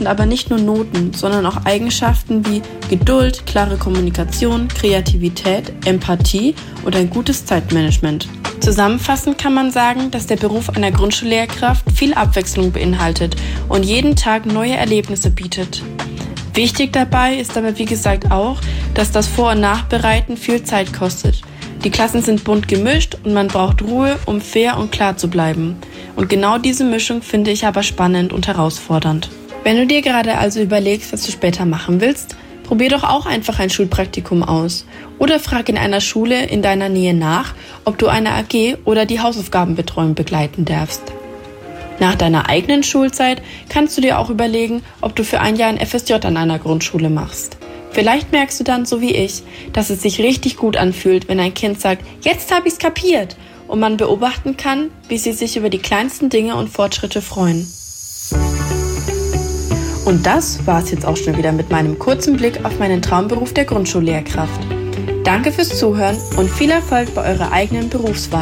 sind aber nicht nur Noten, sondern auch Eigenschaften wie Geduld, klare Kommunikation, Kreativität, Empathie und ein gutes Zeitmanagement. Zusammenfassend kann man sagen, dass der Beruf einer Grundschullehrkraft viel Abwechslung beinhaltet und jeden Tag neue Erlebnisse bietet. Wichtig dabei ist aber wie gesagt auch, dass das Vor- und Nachbereiten viel Zeit kostet. Die Klassen sind bunt gemischt und man braucht Ruhe, um fair und klar zu bleiben. Und genau diese Mischung finde ich aber spannend und herausfordernd. Wenn du dir gerade also überlegst, was du später machen willst, probier doch auch einfach ein Schulpraktikum aus. Oder frag in einer Schule in deiner Nähe nach, ob du eine AG oder die Hausaufgabenbetreuung begleiten darfst. Nach deiner eigenen Schulzeit kannst du dir auch überlegen, ob du für ein Jahr ein FSJ an einer Grundschule machst. Vielleicht merkst du dann, so wie ich, dass es sich richtig gut anfühlt, wenn ein Kind sagt, jetzt habe ich's kapiert, und man beobachten kann, wie sie sich über die kleinsten Dinge und Fortschritte freuen. Und das war's jetzt auch schon wieder mit meinem kurzen Blick auf meinen Traumberuf der Grundschullehrkraft. Danke fürs Zuhören und viel Erfolg bei eurer eigenen Berufswahl.